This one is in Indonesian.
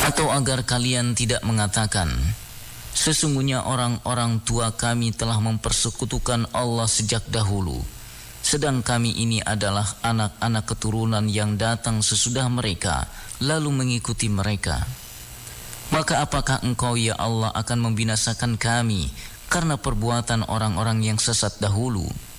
Atau agar kalian tidak mengatakan, sesungguhnya orang-orang tua kami telah mempersekutukan Allah sejak dahulu, sedang kami ini adalah anak-anak keturunan yang datang sesudah mereka, lalu mengikuti mereka. Maka apakah engkau ya Allah akan membinasakan kami karena perbuatan orang-orang yang sesat dahulu?